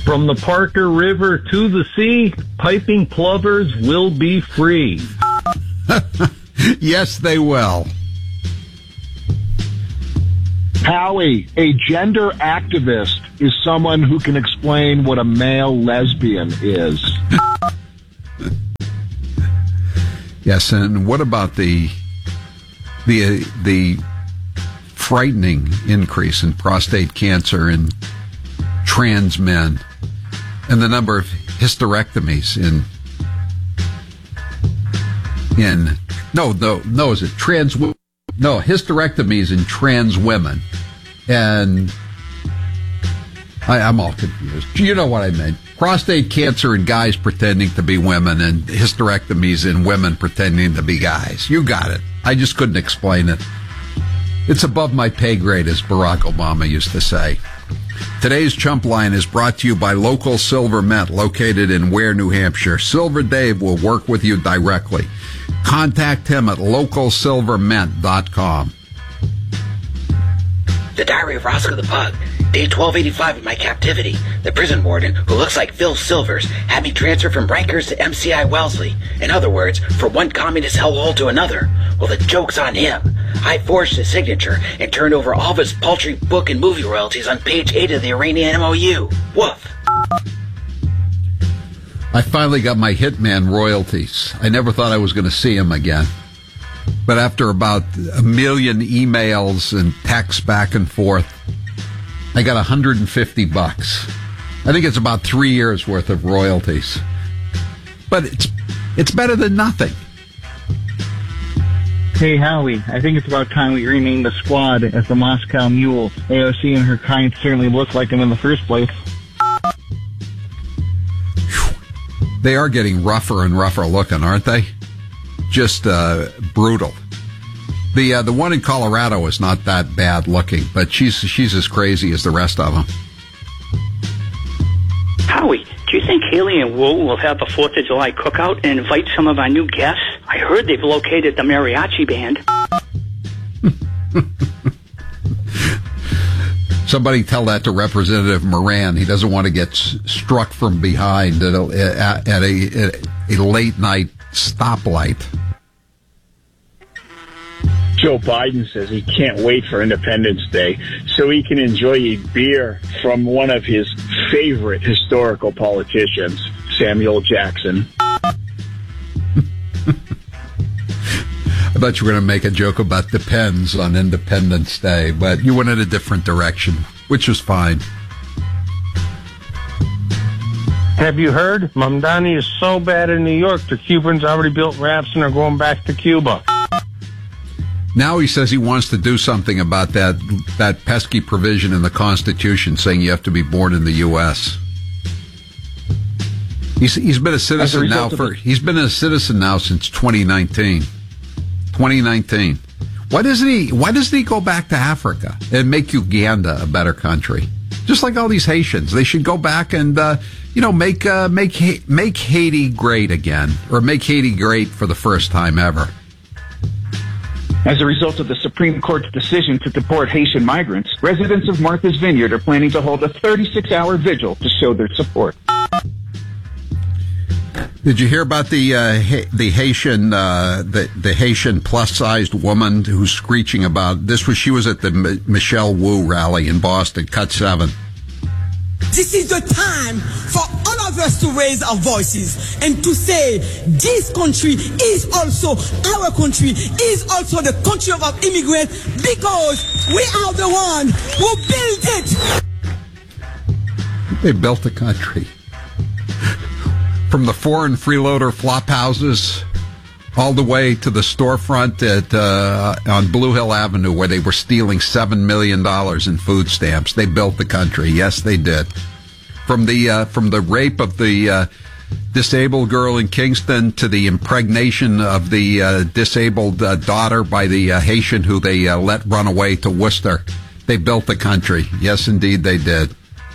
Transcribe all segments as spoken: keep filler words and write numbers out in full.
From the Parker River to the sea, piping plovers will be free. Yes, they will. Howie, a gender activist is someone who can explain what a male lesbian is. Yes, and what about the the the frightening increase in prostate cancer in trans men and the number of hysterectomies in in no no no is it trans no hysterectomies in trans women, and I, I'm all confused. You know what I meant. Prostate cancer in guys pretending to be women and hysterectomies in women pretending to be guys. You got it. I just couldn't explain it. It's above my pay grade, as Barack Obama used to say. Today's Chump Line is brought to you by Local Silver Mint, located in Ware, New Hampshire. Silver Dave will work with you directly. Contact him at local silver mint dot com. The Diary of Roscoe the Pug. Day twelve eighty-five of my captivity. The prison warden, who looks like Phil Silvers, had me transferred from Rikers to M C I Wellesley. In other words, from one communist hellhole to another. Well, the joke's on him. I forged his signature and turned over all of his paltry book and movie royalties on page eight of the Iranian M O U. Woof. I finally got my Hitman royalties. I never thought I was going to see him again. But after about a million emails and texts back and forth, I got one hundred fifty bucks. I think it's about three years worth of royalties. But it's it's better than nothing. Hey, Howie, I think it's about time we rename the squad as the Moscow Mules. A O C and her kind certainly look like them in the first place. They are getting rougher and rougher looking, aren't they? Just uh, brutal. The uh, the one in Colorado is not that bad looking, but she's she's as crazy as the rest of them. Howie, do you think Haley and Wu will have a fourth of July cookout and invite some of our new guests? I heard they've located the mariachi band. Somebody tell that to Representative Moran. He doesn't want to get s- struck from behind at a, at a, at a late night stoplight. Joe Biden says he can't wait for Independence Day so he can enjoy a beer from one of his favorite historical politicians, Samuel Jackson. I thought you were going to make a joke about Depends on Independence Day, but you went in a different direction, which was fine. Have you heard? Mamdani is so bad in New York, the Cubans already built rafts and are going back to Cuba. Now he says he wants to do something about that that pesky provision in the Constitution saying you have to be born in the U S He's he's been a citizen now for the- he's been a citizen now since twenty nineteen. twenty nineteen. Why doesn't he why doesn't he go back to Africa and make Uganda a better country? Just like all these Haitians, they should go back and uh, you know make uh, make make Haiti great again, or make Haiti great for the first time ever. As a result of the Supreme Court's decision to deport Haitian migrants, residents of Martha's Vineyard are planning to hold a thirty-six hour vigil to show their support. Did you hear about the uh, ha- the Haitian uh, the the Haitian plus sized woman who's screeching about this? Was she was at the M- Michelle Wu rally in Boston? Cut seven. This is the time for all of us to raise our voices and to say this country is also our country, is also the country of our immigrants, because we are the one who built it. They built the country. From the foreign freeloader flop houses all the way to the storefront at uh, on Blue Hill Avenue where they were stealing seven million dollars in food stamps. They built the country. Yes, they did. From the uh, from the rape of the uh, disabled girl in Kingston to the impregnation of the uh, disabled uh, daughter by the uh, Haitian who they uh, let run away to Worcester. They built the country. Yes, indeed, they did.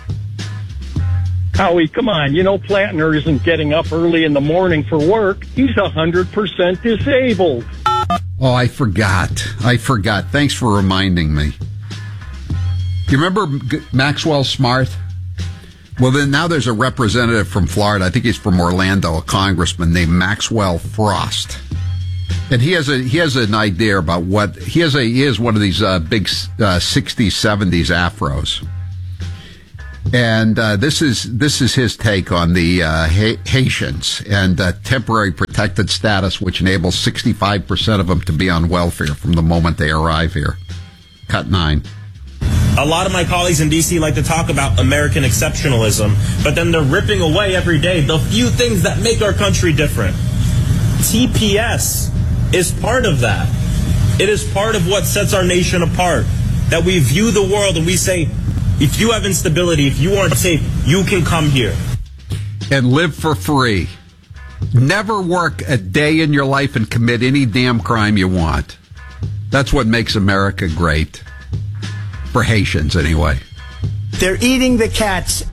Howie, come on. You know Plattner isn't getting up early in the morning for work. He's one hundred percent disabled. Oh, I forgot. I forgot. Thanks for reminding me. You remember G- Maxwell Smart? Well, then now there's a representative from Florida. I think he's from Orlando, a congressman named Maxwell Frost. And he has a he has an idea about what he has a he has one of these uh, big uh, sixties, seventies afros, and uh, this is this is his take on the uh, Haitians and uh, temporary protected status, which enables sixty-five percent of them to be on welfare from the moment they arrive here. Cut nine. A lot of my colleagues in D C like to talk about American exceptionalism, but then they're ripping away every day the few things that make our country different. T P S is part of that. It is part of what sets our nation apart. That we view the world and we say, if you have instability, if you aren't safe, you can come here. And live for free. Never work a day in your life and commit any damn crime you want. That's what makes America great. For Haitians, anyway. They're eating the cats.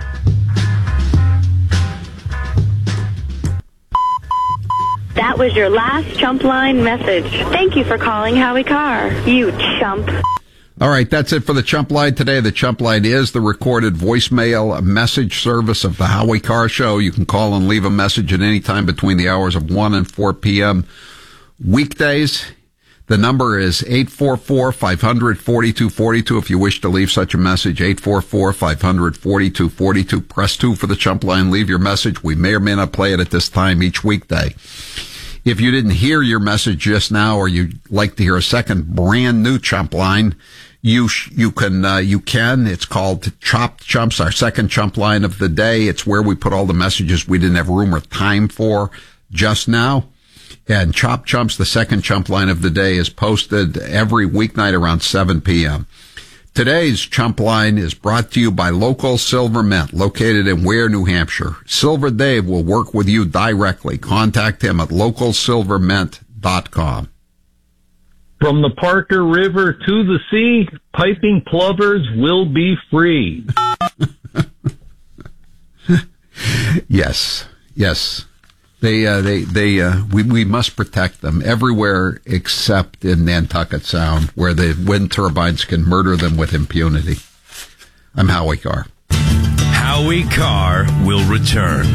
That was your last chump line message. Thank you for calling Howie Carr, you chump. All right, that's it for the Chump Line today. The Chump Line is the recorded voicemail message service of the Howie Carr Show. You can call and leave a message at any time between the hours of one and four p.m. weekdays. The number is eight four four, five hundred, forty-two forty-two if you wish to leave such a message. eight four four, five hundred, forty-two forty-two. Press two for the Chump Line. Leave your message. We may or may not play it at this time each weekday. If you didn't hear your message just now, or you'd like to hear a second brand new Chump Line, you sh- you can uh, you can. It's called Chopped Chumps, our second Chump Line of the day. It's where we put all the messages we didn't have room or time for just now. And Chop Chumps, the second Chump Line of the day, is posted every weeknight around seven p.m. Today's Chump Line is brought to you by Local Silver Mint, located in Ware, New Hampshire. Silver Dave will work with you directly. Contact him at local silver mint dot com. From the Parker River to the sea, piping plovers will be free. Yes, yes. They, uh, they, they, uh, we, we must protect them everywhere except in Nantucket Sound, where the wind turbines can murder them with impunity. I'm Howie Carr. Howie Carr will return.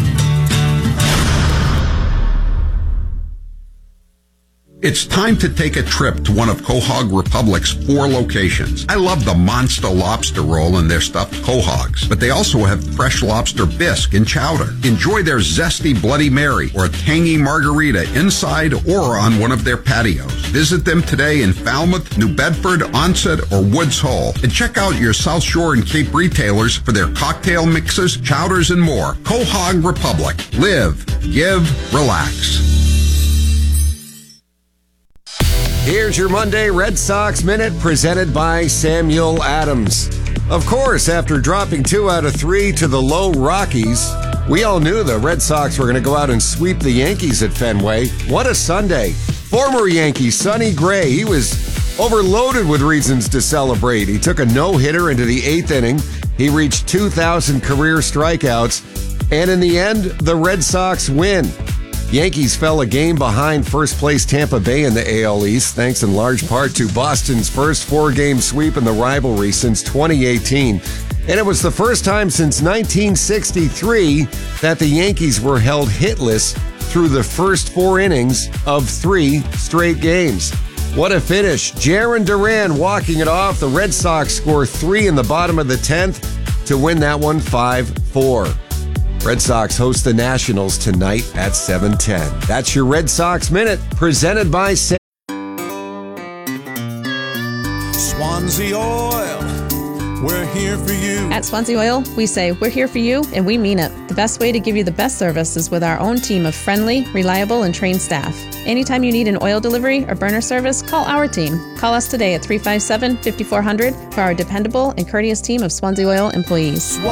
It's time to take a trip to one of Quahog Republic's four locations. I love the Monster Lobster Roll and their stuffed quahogs, but they also have fresh lobster bisque and chowder. Enjoy their zesty Bloody Mary or tangy margarita inside or on one of their patios. Visit them today in Falmouth, New Bedford, Onset, or Woods Hole. And check out your South Shore and Cape retailers for their cocktail mixes, chowders, and more. Quahog Republic. Live, give, relax. Here's your Monday Red Sox Minute presented by Samuel Adams. Of course, after dropping two out of three to the low Rockies, we all knew the Red Sox were going to go out and sweep the Yankees at Fenway. What a Sunday. Former Yankee Sonny Gray, he was overloaded with reasons to celebrate. He took a no-hitter into the eighth inning. He reached two thousand career strikeouts. And in the end, the Red Sox win. Yankees fell a game behind first-place Tampa Bay in the A L East, thanks in large part to Boston's first four-game sweep in the rivalry since twenty eighteen. And it was the first time since nineteen sixty-three that the Yankees were held hitless through the first four innings of three straight games. What a finish. Jarren Duran walking it off. The Red Sox score three in the bottom of the tenth to win that one five four. Red Sox host the Nationals tonight at seven ten. That's your Red Sox Minute, presented by Sa- Swansea Oil. We're here for you. At Swansea Oil, we say we're here for you, and we mean it. The best way to give you the best service is with our own team of friendly, reliable, and trained staff. Anytime you need an oil delivery or burner service, call our team. Call us today at three five seven, five four zero zero for our dependable and courteous team of Swansea Oil employees.